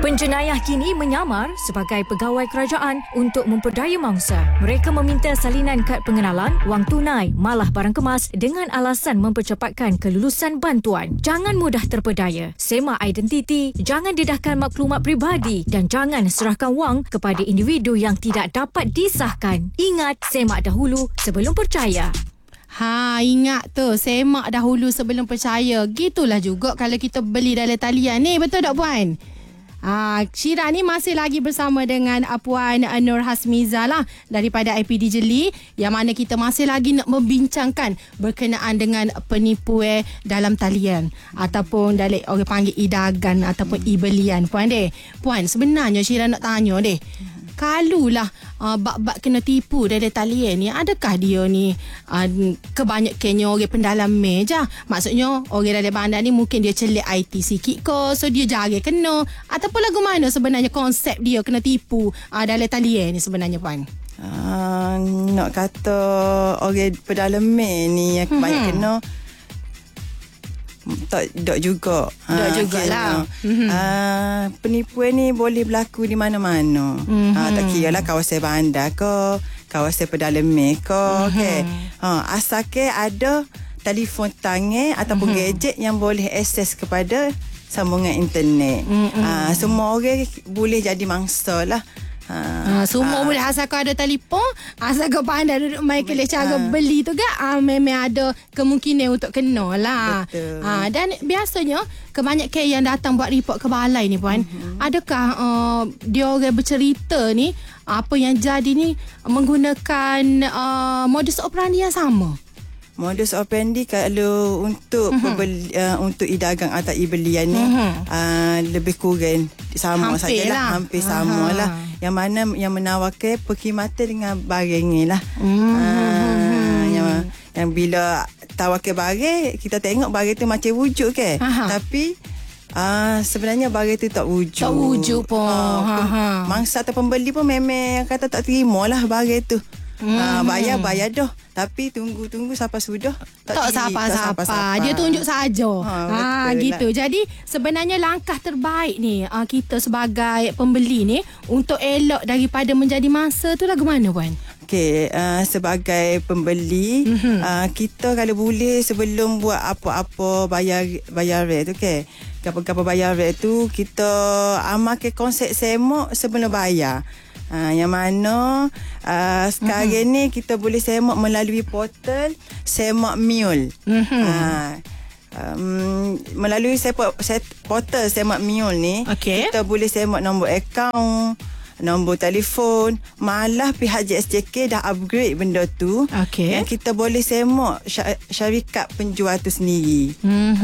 Penjenayah kini menyamar sebagai pegawai kerajaan untuk memperdaya mangsa. Mereka meminta salinan kad pengenalan, wang tunai, malah barang kemas dengan alasan mempercepatkan kelulusan bantuan. Jangan mudah terpedaya, semak identiti, jangan dedahkan maklumat peribadi dan jangan serahkan wang kepada individu yang tidak dapat disahkan. Ingat, semak dahulu sebelum percaya. Ingat tu, semak dahulu sebelum percaya. Gitulah juga kalau kita beli dalam talian ni, betul tak puan? Syirah ni masih lagi bersama dengan Puan Nur Hasmiza lah daripada IPD Jeli, yang mana kita masih lagi nak membincangkan berkenaan dengan penipuan dalam talian ataupun dalam orang panggil idagan ataupun e-belian. Puan, sebenarnya Syirah nak tanya deh, kalulah bab-bab kena tipu dari talian ni, adakah dia ni kebanyakannya orang pendalam meja? Maksudnya orang dari bandar ni mungkin dia celik IT sikit ke, so dia jari kena, ataupun lagu mana sebenarnya konsep dia kena tipu dalam talian ni sebenarnya puan? Nak kata orang pendalam ni yang banyak kena, tak juga. Tak jugalah. Penipuan ni boleh berlaku di mana-mana. Tak kira lah kawasan bandar ke, kawasan pedalaman ke. Okay. Asalkan ada telefon tangan ataupun gadget yang boleh akses kepada sambungan internet. Semua orang boleh jadi mangsa lah. Semua boleh, asalkan ada telefon, asalkan pandai duduk main kelih cara beli tu kan, memang ada kemungkinan untuk kena lah. Dan biasanya kebanyakan yang datang buat report ke balai ni puan, adakah dia orang bercerita ni apa yang jadi ni menggunakan modus operandi yang sama? Modus operandi kalau untuk untuk e-dagang atau e-belian ni lebih kurang sama sajalah, hampir sama lah. Yang mana yang menawarkan perkhidmatan dengan barang ni lah. Yang bila tawarkan barang, kita tengok barang tu macam wujud ke, tapi sebenarnya barang tu tak wujud. Tak wujud pun. Mangsa atau pembeli pun memang kata tak terima lah barang tu. Bayar dah, tapi tunggu sampai sudah tak siapa-siapa. Dia tunjuk saja. Gitu. Jadi sebenarnya langkah terbaik ni kita sebagai pembeli ni untuk elok daripada menjadi mangsa tu lagu mana puan? Okey, sebagai pembeli, kita kalau boleh sebelum buat apa-apa bayar rate tu, okey. Apa-apa bayar rate tu, kita amalkan konsep semak sebelum bayar. Yang mana sekarang ni kita boleh semak melalui portal Semak Mule. Melalui portal Semak Mule ni, kita boleh semak nombor akaun, nombor telefon. Malah pihak JSJK dah upgrade benda tu, yang kita boleh semak syarikat penjual tu sendiri.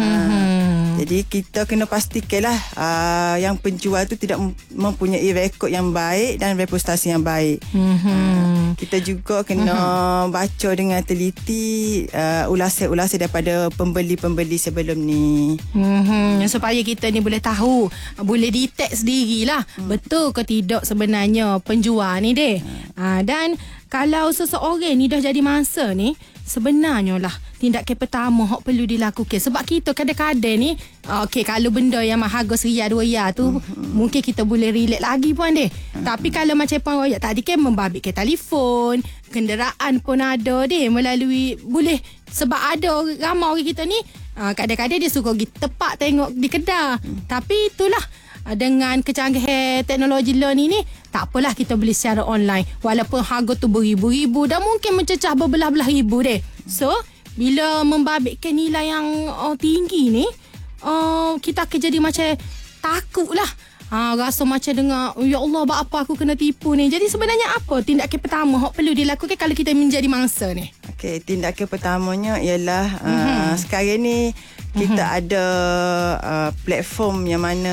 Jadi kita kena pastikanlah yang penjual tu tidak mempunyai rekod yang baik dan reputasi yang baik. Kita juga kena baca dengan teliti ulasan-ulasan daripada pembeli-pembeli sebelum ni. Supaya kita ni boleh tahu, boleh detect sendirilah betul ke tidak sebenarnya penjual ni deh. Dan kalau seseorang ni dah jadi mangsa ni, sebenarnya lah tindakan pertama hak perlu dilakukan. Sebab kita kadang-kadang ni kalau benda yang harga RM1-RM2 tu mungkin kita boleh relate lagi puan deh. Tapi kalau macam puan royak tadi kan membabitkan telefon, kenderaan pun ada deh melalui boleh. Sebab ada ramai orang kita ni kadang-kadang dia suka pergi tepat tengok di kedai. Tapi itulah, dengan kecanggihan teknologi learning ni, tak apalah kita beli secara online walaupun harga tu beribu-ribu dan mungkin mencecah berbelah-belah ribu deh. So bila membabitkan nilai yang tinggi ni, kita akan jadi macam takut lah. Rasa macam dengar, ya Allah, buat apa aku kena tipu ni. Jadi sebenarnya apa tindakan pertama yang perlu dilakukan kalau kita menjadi mangsa ni? Okey, tindakan pertamanya ialah sekarang ni kita ada platform yang mana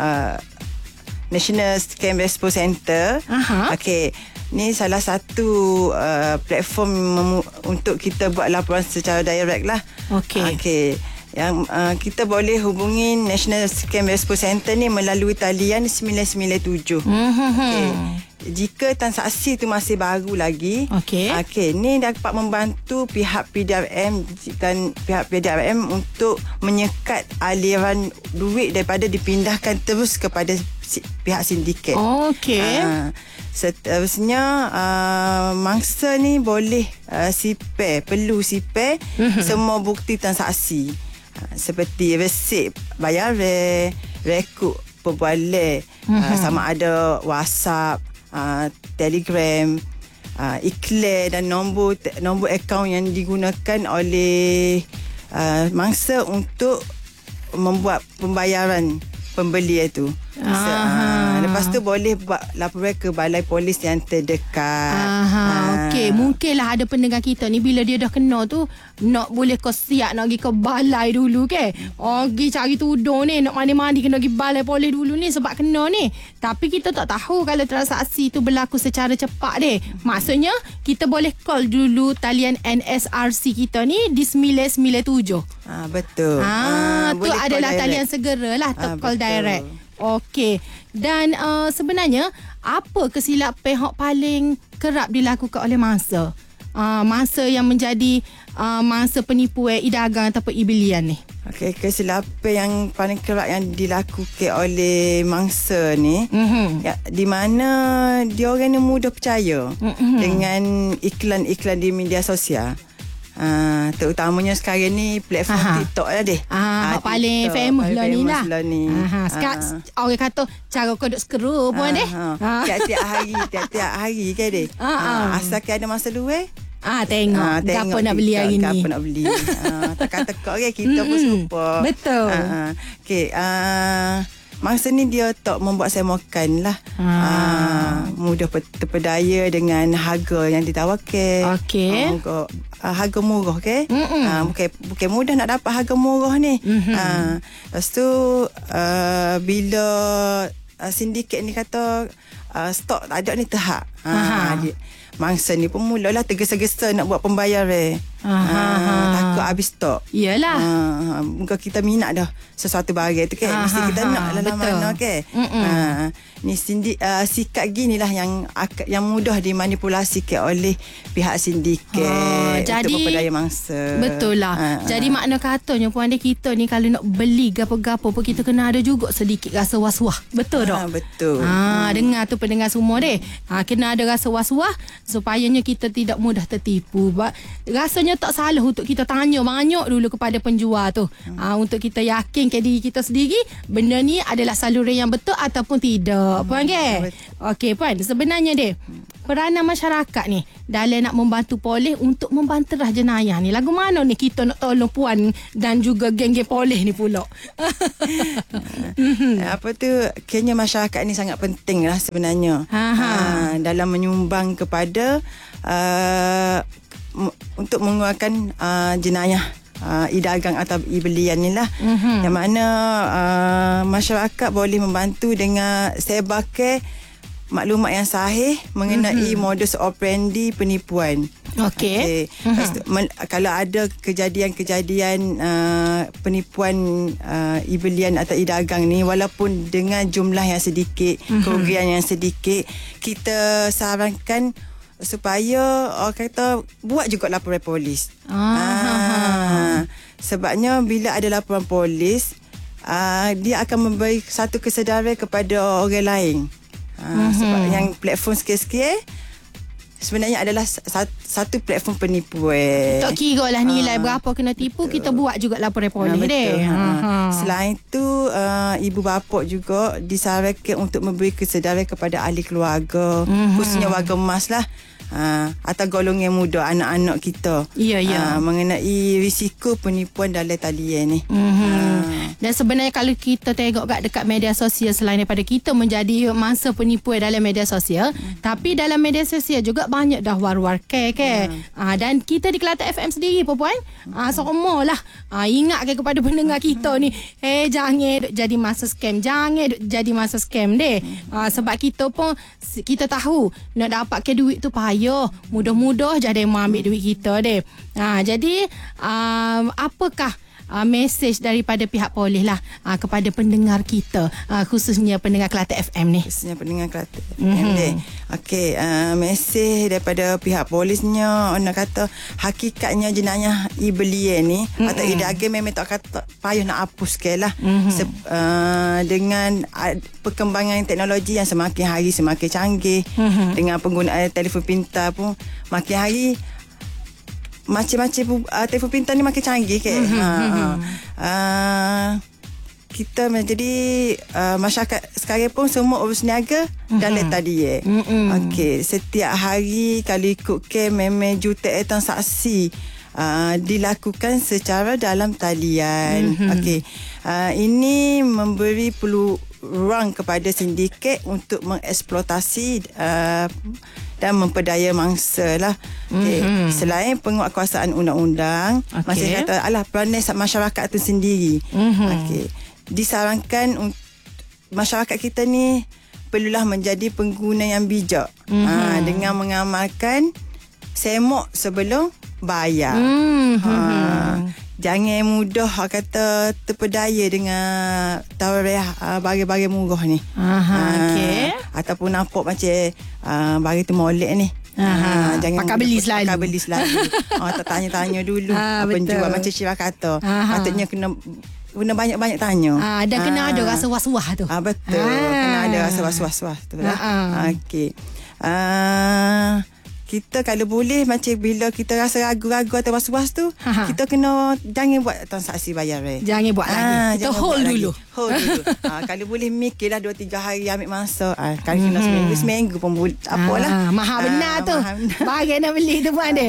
National Scam Response Center. Okey, ni salah satu platform untuk kita buat laporan secara direct lah. Okey. Yang kita boleh hubungi National Scam Response Center ni melalui talian 997. Okey. Jika transaksi tu masih baru lagi, ni dapat membantu pihak PDRM dan pihak PDRM untuk menyekat aliran duit daripada dipindahkan terus kepada pihak sindiket. Okey. Seterusnya mangsa ni boleh perlu sipir semua bukti transaksi seperti resit bayaran, rekod perbualan, sama ada WhatsApp, Telegram, iklan dan nombor akaun yang digunakan oleh mangsa untuk membuat pembayaran pembeli itu. Lepas tu boleh buat laporan ke balai polis yang terdekat. Okey, mungkinlah ada pendengar kita ni bila dia dah kena tu nak boleh kau siap nak pergi ke balai dulu ke. Pergi cari tudung ni, nak mandi-mandi kena pergi balai polis dulu ni sebab kena ni. Tapi kita tak tahu kalau transaksi tu berlaku secara cepat deh. Maksudnya kita boleh call dulu talian NSRC kita ni di 997. Betul. Tu adalah talian segera lah, call direct. Okey. Dan sebenarnya apa kesilapan yang paling kerap dilakukan oleh mangsa? Mangsa yang menjadi mangsa penipuan e-dagang ataupun e-belian ni. Okey, kesilapan yang paling kerap yang dilakukan oleh mangsa ni, ya, di mana dia orang ni mudah percaya dengan iklan-iklan di media sosial. Terutamanya sekarang ni platform TikTok lah deh. Paling famous lah ni lah. Sekarang orang kata cara kau duk scroll pun deh. Tiap-tiap hari kan deh. Asalkan ada masa luar. Tengok apa nak beli hari ni. Apa nak beli. Tekak-tekak kan kita pun serupa. Betul. Okey, mangsa ni dia tak membuat saya makan lah. Mudah terpedaya dengan harga yang ditawarkan. Okey. Harga murah ke? Bukan mudah nak dapat harga murah ni. Lepas tu bila sindiket ni kata stok tak ada ni terhak. Mangsa ni pun mulalah tergesa-gesa nak buat pembayaran. Takut habis stok. Iyalah. Muka kita minat dah sesuatu barang tu kan. Mesti kita nak dalam mana ke. Ni sikap gini lah yang mudah dimanipulasi ke oleh pihak sindiket untuk memperdaya mangsa. Betul lah. Jadi makna katanya puan dia, kita ni kalau nak beli gapo-gapo pun kita kena ada juga sedikit rasa was-was. Betul tak? Betul. Dengar tu pendengar semua deh. Kena ada rasa was-was supayanya kita tidak mudah tertipu. Rasanya tak salah untuk kita tanya banyak dulu kepada penjual tu. Untuk kita yakin ke diri kita sendiri benda ni adalah saluran yang betul ataupun tidak. Puan ke? Okey puan, sebenarnya deh peranan masyarakat ni dalam nak membantu polis untuk membanterah jenayah ni, lagu mana ni kita nak tolong puan dan juga geng-geng polis ni pula? Apa tu, kayaknya masyarakat ni sangat penting lah sebenarnya dalam menyumbang kepada untuk mengeluarkan jenayah e-dagang atau e-belian ni lah. Yang mana masyarakat boleh membantu dengan sebarkan maklumat yang sahih mengenai modus operandi penipuan. Okey. Kalau ada kejadian-kejadian penipuan e-belian atau e-dagang ni, walaupun dengan jumlah yang sedikit, kerugian yang sedikit, kita sarankan supaya orang kata buat juga laporan polis. Sebabnya bila ada laporan polis, dia akan memberi satu kesedaran kepada orang lain. Sebab yang platform sikit-sikit sebenarnya adalah satu platform penipuan. Tak kira lah nilai berapa kena tipu, kita buat juga laporan polis deh. Selain tu ibu bapa juga disarankan untuk memberi kesedaran kepada ahli keluarga, khususnya warga emas lah, atau golongan muda, anak-anak kita. Mengenai risiko penipuan dalam talian ni. Dan sebenarnya kalau kita tengok dekat media sosial, selain daripada kita menjadi mangsa penipuan dalam media sosial, tapi dalam media sosial juga banyak dah war-war ke. Dan kita di Kelantan FM sendiri puan, semua lah ingatkan kepada pendengar kita ni, jangan jadi masa scam, jangan jadi masa scam deh. Sebab kita pun kita tahu nak dapatkan duit tu payah, mudah-mudah jadi mau ambil duit kita deh. Jadi apakah mesej daripada pihak polis lah kepada pendengar kita, khususnya pendengar Kelate FM ni. Khususnya pendengar Kelate FM ni. Okey, mesej daripada pihak polisnya, orang kata hakikatnya jenayah ibelie ni atau idage memang tak kata payah nak hapus ke lah. Dengan perkembangan teknologi yang semakin hari semakin canggih, dengan penggunaan telefon pintar pun makin hari macam-macam telefon pintar ni makin canggih ke. Kita menjadi masyarakat sekarang pun semua berniaga dalam tadi. Okey, setiap hari kalau ikut ke memang jutaan transaksi dilakukan secara dalam talian. Okey, ini memberi peluang kepada sindiket untuk mengeksploitasi dan memperdaya mangsa lah. Okay. Selain penguatkuasaan undang-undang, masih kata peranan masyarakat itu sendiri. Okay. Disarankan masyarakat kita ni perlulah menjadi pengguna yang bijak dengan mengamalkan semok sebelum bayar. Jangan mudah kata terpedaya dengan tawarih barang-barang murah ni. Okay. Ataupun nampak macam barang tu molek ni. Jangan pakai beli selalu. Tak tanya-tanya dulu penjual macam Syirah kata. Patutnya kena banyak-banyak tanya. Dan kena ada rasa was-was tu. Betul. Kena ada rasa was-was tu lah. Okey. Kita kalau boleh macam bila kita rasa ragu-ragu atau was-was tu, kita kena jangan buat transaksi bayar. Jangan buat lagi. Kita hold dulu. Kalau boleh mikirlah 2-3 hari ambil masa. Kalau kena seminggu pun apalah. Mahal benar tu. Bagai nak beli tu pun ada.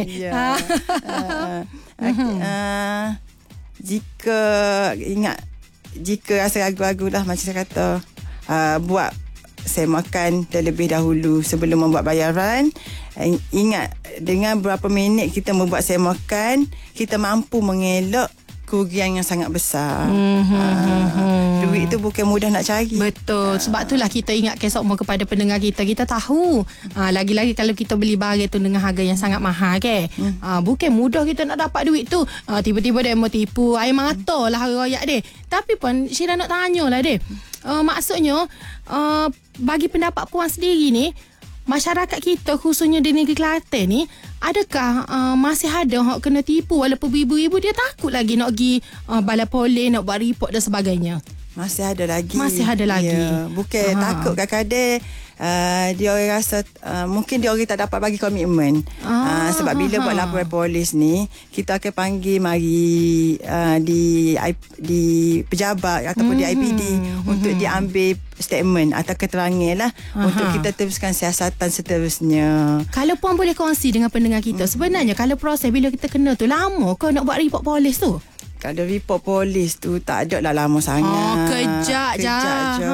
Jika rasa ragu-ragu lah macam saya kata, buat semakan terlebih dahulu sebelum membuat bayaran. Ingat, dengan berapa minit kita membuat semakan, kita mampu mengelak kerugian yang sangat besar. Duit tu bukan mudah nak cari. Betul. Sebab itulah kita ingatkan semua kepada pendengar kita. Kita tahu lagi-lagi kalau kita beli barang tu dengan harga yang sangat mahal ke. Bukan mudah kita nak dapat duit tu. Tiba-tiba dia mau tipu air mata lah royak dia. Tapi pun Syirah nak tanya lah dia. Maksudnya bagi pendapat puan sendiri ni, masyarakat kita khususnya di negeri Kelantan ni, adakah masih ada hak kena tipu walaupun ibu-ibu dia takut lagi nak pergi balai polis nak buat report dan sebagainya? Masih ada lagi. Ya, bukan takut kadang-kadang dia orang rasa mungkin dia orang tak dapat bagi komitmen. Sebab bila buat laporan polis ni, kita akan panggil mari di pejabat ataupun di IPD untuk diambil statement atau keterangan lah untuk kita teruskan siasatan seterusnya. Kalau puan boleh kongsi dengan pendengar kita, sebenarnya kalau proses bila kita kena tu lama ke nak buat report polis tu? Kalau report polis tu tak ada lah lama sangat. Kejap je.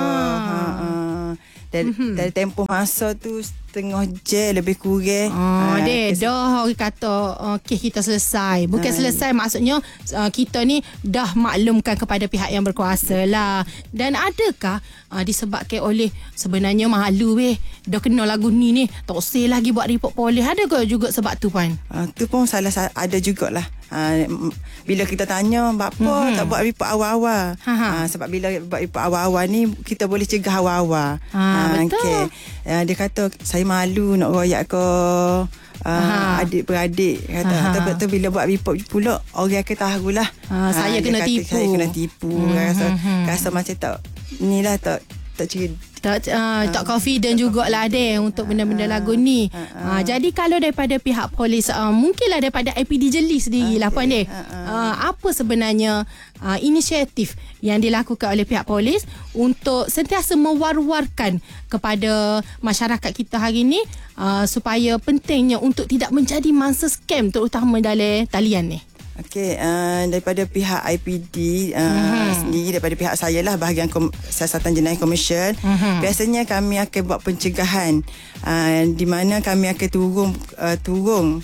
Dari tempoh masa tu setengah je lebih kurang. Dah orang kata kes kita selesai. Bukan selesai, maksudnya kita ni dah maklumkan kepada pihak yang berkuasa lah. Dan adakah disebabkan oleh sebenarnya malu dah kena lagu ni tak usah lagi buat report polis? Adakah juga sebab tu Puan? Tu pun salah ada jugalah. Bila kita tanya bapa tak buat report awal-awal, sebab bila buat report awal-awal ni kita boleh cegah awal-awal. Betul. Dia kata saya malu nak royak ke adik-beradik kata. Betul, bila buat report pula orang akan tahulah saya kena tipu. Saya kena tipu. Rasa macam tak inilah tak tak confident jugalah deh untuk benda-benda lagu ni. Jadi kalau daripada pihak polis, mungkinlah daripada IPD Jeli sendirilah Puan deh. Apa sebenarnya inisiatif yang dilakukan oleh pihak polis untuk sentiasa mewar-warkan kepada masyarakat kita hari ni supaya pentingnya untuk tidak menjadi mangsa scam terutama dalam talian ni? Okey, daripada pihak IPD sendiri, daripada pihak saya lah, bahagian siasatan jenayah komersial, biasanya kami akan buat pencegahan di mana kami akan turun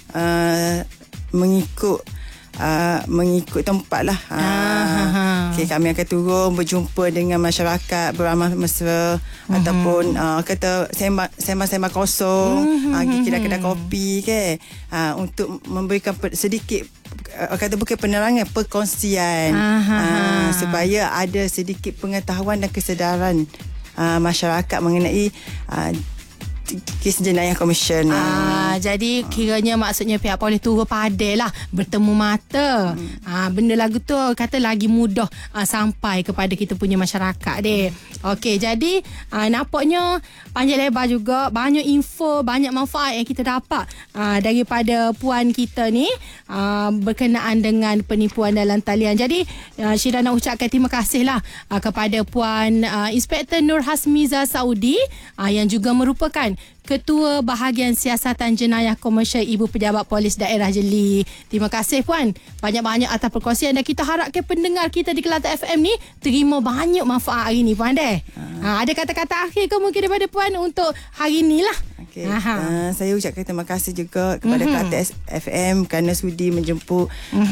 mengikut tempat lah. Okay, kami akan turun berjumpa dengan masyarakat, beramah mesra ataupun kata sembang-sembang kosong, kedai-kedai kopi ke, untuk memberikan sedikit kata bukan penerangan, perkongsian supaya ada sedikit pengetahuan dan kesedaran masyarakat mengenai kes jenayah komersial. Jadi kiranya maksudnya pihak polis turun padai lah, bertemu mata. Benda lagu tu kata lagi mudah sampai kepada kita punya masyarakat deh. Okey, jadi nampaknya panjang lebar juga, banyak info, banyak manfaat yang kita dapat daripada puan kita ni berkenaan dengan penipuan dalam talian. Jadi Syirah nak ucapkan terima kasih lah kepada Puan Inspektor Nur Hasmiza Saudi yang juga merupakan Ketua Bahagian Siasatan Jenayah Komersial Ibu Pejabat Polis Daerah Jeli. Terima kasih Puan banyak-banyak atas perkongsian, dan kita harapkan pendengar kita di Kelantan FM ni terima banyak manfaat hari ni Puan deh. Ada kata-kata akhir ke mungkin daripada Puan untuk hari ni lah? Okay. Saya ucapkan terima kasih juga kepada Kelantan FM kerana sudi menjemput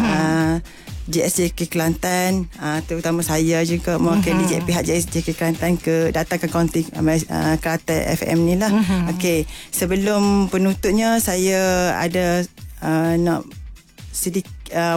JSJK Kelantan, terutama saya juga mewakili pihak JSJK Kelantan datang ke kaunti Kelantan FM ni lah. Okey, sebelum penutupnya saya ada nak sedikit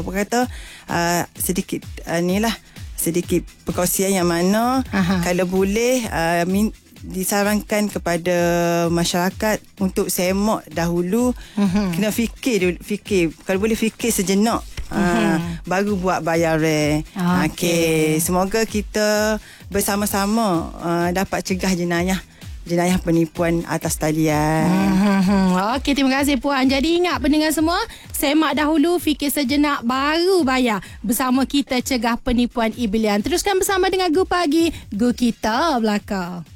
sedikit perkongsian yang mana kalau boleh disarankan kepada masyarakat untuk semak dahulu, kena fikir kalau boleh fikir sejenak baru buat bayaran. Okey, semoga kita bersama-sama dapat cegah jenayah penipuan atas talian. Okey, terima kasih Puan. Jadi ingat pendengar semua, semak dahulu, fikir sejenak baru bayar. Bersama kita cegah penipuan e-bilian. Teruskan bersama dengan Go Pagi, Go Kita Belakang.